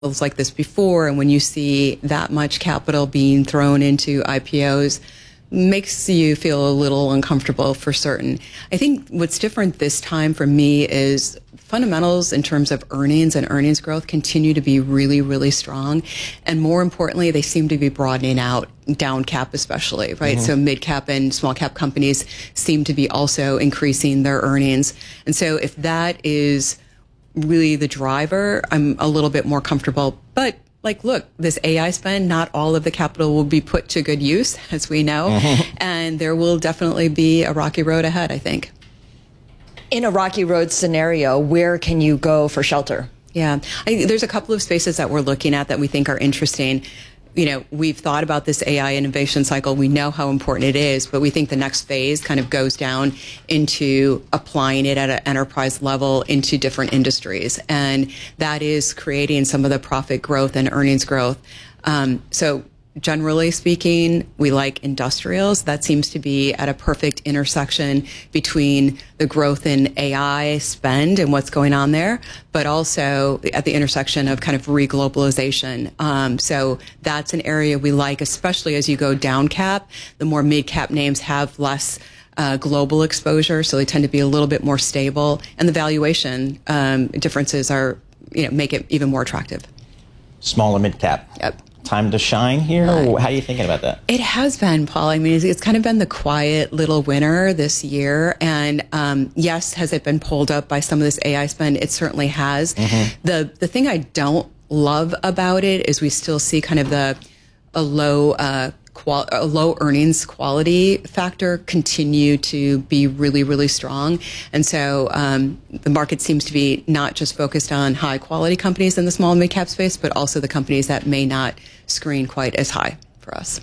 like this before, and when you see that much capital being thrown into IPOs, makes you feel a little uncomfortable for certain. I think what's different this time for me is fundamentals in terms of earnings and earnings growth continue to be really, really strong. And more importantly, they seem to be broadening out, down cap especially, right? So mid cap and small cap companies seem to be also increasing their earnings. And so if that is really the driver, I'm a little bit more comfortable. But like, look, this AI spend, not all of the capital will be put to good use, as we know. And there will definitely be a rocky road ahead, I think. In a rocky road scenario, where can you go for shelter? Yeah, there's a couple of spaces that we're looking at that we think are interesting. You know, we've thought about this AI innovation cycle. We know how important it is, but we think the next phase kind of goes down into applying it at an enterprise level into different industries. And that is creating some of the profit growth and earnings growth. So generally speaking, we like industrials. That seems to be at a perfect intersection between the growth in AI spend and what's going on there, but also at the intersection of kind of reglobalization. So that's an area we like, especially as you go down cap. The more mid cap names have less global exposure, so they tend to be a little bit more stable, and the valuation differences are, make it even more attractive. Small and mid cap. Yep. Time to shine here? How are you thinking about that? It has been, Paul. I mean, it's kind of been the quiet little winner this year. And yes, has it been pulled up by some of this AI spend? It certainly has. The thing I don't love about it is we still see kind of a low earnings quality factor continue to be really, really strong. And so the market seems to be not just focused on high quality companies in the small and mid cap space, but also the companies that may not screen quite as high for us.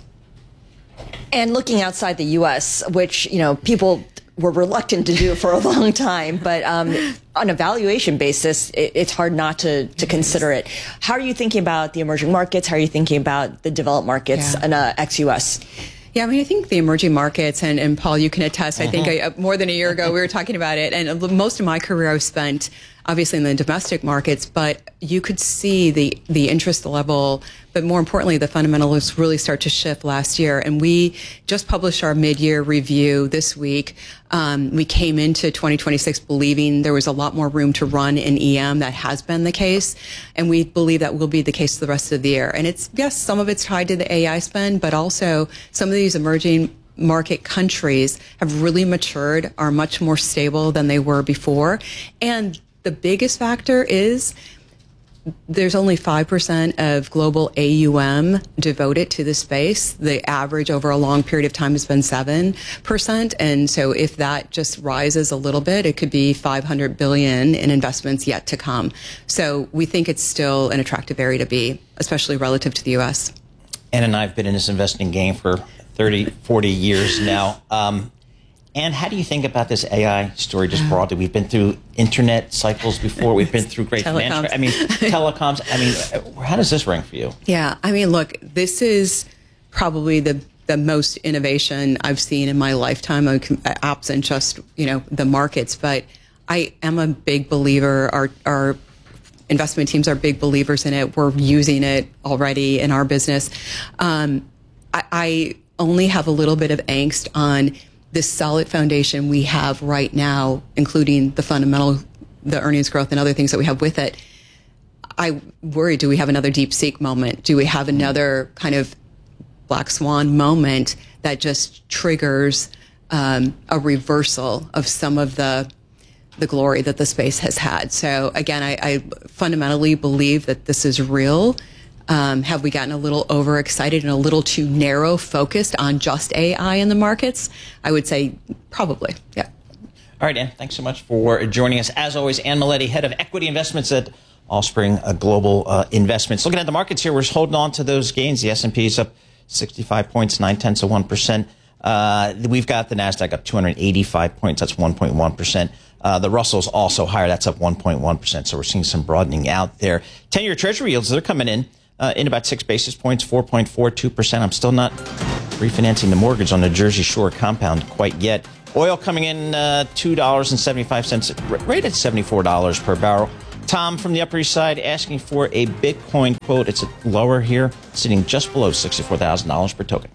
And looking outside the U.S., which, people were reluctant to do for a long time, but on a valuation basis, it's hard not to consider it. How are you thinking about the emerging markets? How are you thinking about the developed markets and ex-U.S.? Yeah, I mean, I think the emerging markets, and Paul, you can attest, I think more than a year ago we were talking about it, and most of my career I've spent obviously in the domestic markets, but you could see the interest level, but more importantly, the fundamentals really start to shift last year. And we just published our mid-year review this week. We came into 2026 believing there was a lot more room to run in EM. That has been the case. And we believe that will be the case the rest of the year. And it's, yes, some of it's tied to the AI spend, but also some of these emerging market countries have really matured, are much more stable than they were before. And the biggest factor is there's only 5% of global AUM devoted to this space. The average over a long period of time has been 7%. And so if that just rises a little bit, it could be $500 billion in investments yet to come. So we think it's still an attractive area to be, especially relative to the U.S. Ann and I have been in this investing game for 30, 40 years now. And how do you think about this AI story just broadly? We've been through internet cycles before. We've been through great financial, telecoms. I mean, how does this ring for you? Yeah, I mean, look, this is probably the most innovation I've seen in my lifetime, absent just, the markets. But I am a big believer. Our investment teams are big believers in it. We're using it already in our business. I only have a little bit of angst on this solid foundation we have right now, including the fundamental, the earnings growth and other things that we have with it. I worry, do we have another DeepSeek moment? Do we have another kind of black swan moment that just triggers a reversal of some of the glory that the space has had? So again, I fundamentally believe that this is real. Have we gotten a little overexcited and a little too narrow focused on just AI in the markets? I would say probably, yeah. All right, Ann, thanks so much for joining us. As always, Ann Miletti, Head of Equity Investments at Allspring Global Investments. Looking at the markets here, we're holding on to those gains. The S&P is up 65 points, 0.9%. We've got the NASDAQ up 285 points. That's 1.1%. The Russell's also higher. That's up 1.1%. So we're seeing some broadening out there. 10-year Treasury yields, they're coming in about 6 basis points, 4.42%. I'm still not refinancing the mortgage on the Jersey Shore compound quite yet. Oil coming in $2.75, right at $74 per barrel. Tom from the Upper East Side asking for a Bitcoin quote. It's lower here, sitting just below $64,000 per token.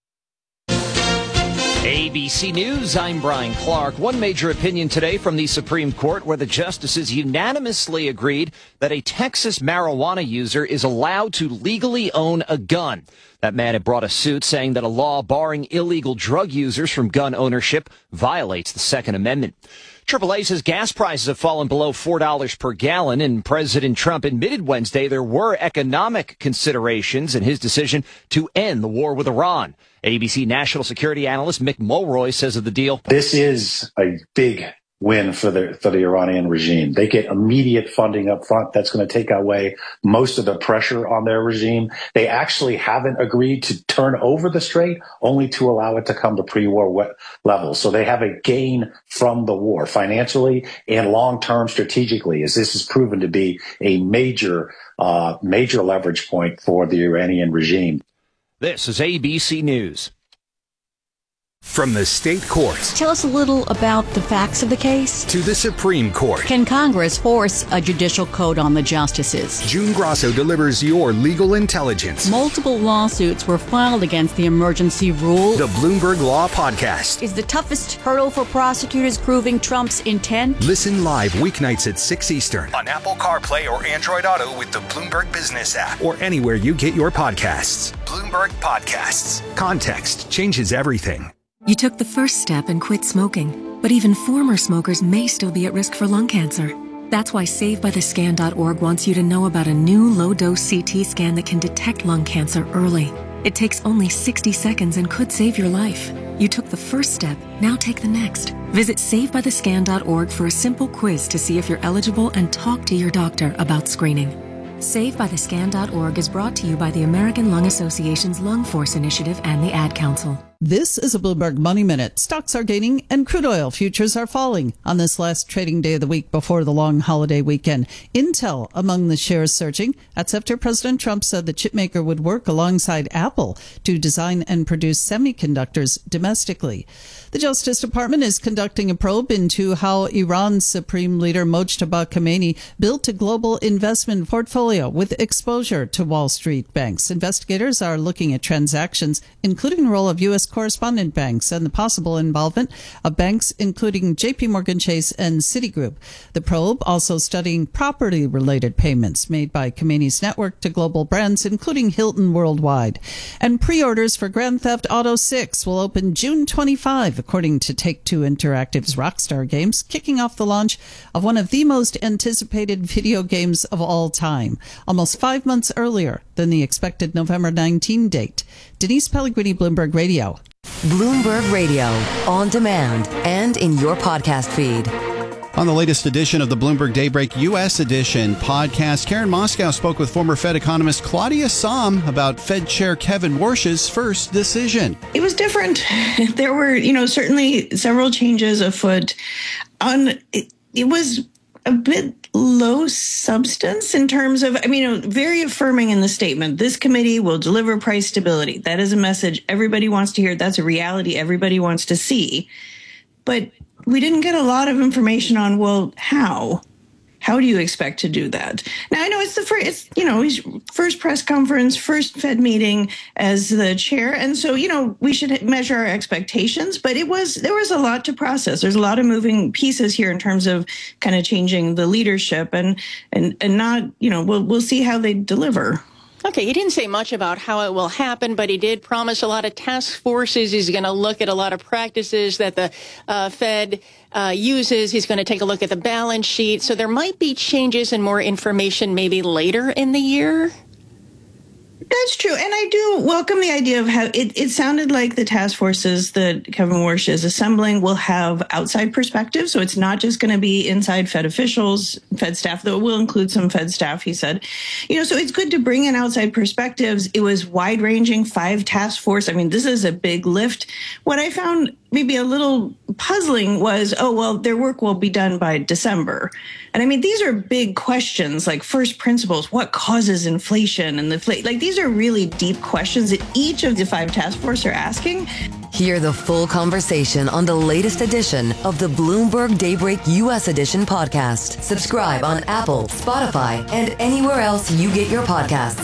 ABC News, I'm Brian Clark. One major opinion today from the Supreme Court where the justices unanimously agreed that a Texas marijuana user is allowed to legally own a gun. That man had brought a suit saying that a law barring illegal drug users from gun ownership violates the Second Amendment. AAA says gas prices have fallen below $4 per gallon, and President Trump admitted Wednesday there were economic considerations in his decision to end the war with Iran. ABC national security analyst Mick Mulroy says of the deal, this is a big win for the Iranian regime. They get immediate funding up front. That's going to take away most of the pressure on their regime. They actually haven't agreed to turn over the strait, only to allow it to come to pre-war levels. So they have a gain from the war financially and long-term strategically, as this has proven to be a major leverage point for the Iranian regime. This is ABC News. From the state courts. Tell us a little about the facts of the case. To the Supreme Court. Can Congress force a judicial code on the justices? June Grasso delivers your legal intelligence. Multiple lawsuits were filed against the emergency rule. The Bloomberg Law Podcast. Is the toughest hurdle for prosecutors proving Trump's intent? Listen live weeknights at 6 Eastern on Apple CarPlay or Android Auto with the Bloomberg Business app or anywhere you get your podcasts. Bloomberg Podcasts. Context changes everything. You took the first step and quit smoking, but even former smokers may still be at risk for lung cancer. That's why SaveByTheScan.org wants you to know about a new low-dose CT scan that can detect lung cancer early. It takes only 60 seconds and could save your life. You took the first step, now take the next. Visit SaveByTheScan.org for a simple quiz to see if you're eligible and talk to your doctor about screening. SaveByTheScan.org is brought to you by the American Lung Association's Lung Force Initiative and the Ad Council. This is a Bloomberg Money Minute. Stocks are gaining and crude oil futures are falling on this last trading day of the week before the long holiday weekend. Intel among the shares surging. That's after President Trump said the chipmaker would work alongside Apple to design and produce semiconductors domestically. The Justice Department is conducting a probe into how Iran's Supreme Leader Mojtaba Khamenei built a global investment portfolio with exposure to Wall Street banks. Investigators are looking at transactions, including the role of U.S. correspondent banks and the possible involvement of banks including J.P. Morgan Chase and Citigroup. The probe also studying property-related payments made by Khamenei's network to global brands, including Hilton Worldwide. And pre-orders for Grand Theft Auto 6 will open June 25, according to Take-Two Interactive's Rockstar Games, kicking off the launch of one of the most anticipated video games of all time, almost 5 months earlier than the expected November 19 date. Denise Pellegrini, Bloomberg Radio. Bloomberg Radio, on demand and in your podcast feed. On the latest edition of the Bloomberg Daybreak U.S. edition podcast, Karen Moscow spoke with former Fed economist Claudia Sahm about Fed Chair Kevin Warsh's first decision. It was different. There were, certainly several changes afoot. It was a bit low substance in terms of, very affirming in the statement. This committee will deliver price stability. That is a message everybody wants to hear. That's a reality everybody wants to see. But we didn't get a lot of information on, well, how? How do you expect to do that? Now, I know it's his first press conference, first Fed meeting as the chair. And so, we should measure our expectations. But there was a lot to process. There's a lot of moving pieces here in terms of kind of changing the leadership and not, we'll see how they deliver. Okay, he didn't say much about how it will happen, but he did promise a lot of task forces. He's going to look at a lot of practices that the Fed uses. He's going to take a look at the balance sheet. So there might be changes and more information maybe later in the year. That's true. And I do welcome the idea of how it sounded like the task forces that Kevin Warsh is assembling will have outside perspectives. So it's not just going to be inside Fed officials, Fed staff, though it will include some Fed staff, he said. So it's good to bring in outside perspectives. It was wide ranging, 5 task force. This is a big lift. What I found maybe a little puzzling was, their work will be done by December. And these are big questions like first principles, what causes inflation and these are really deep questions that each of the 5 task force are asking. Hear the full conversation on the latest edition of the Bloomberg Daybreak U.S. Edition podcast. Subscribe on Apple, Spotify, and anywhere else you get your podcasts.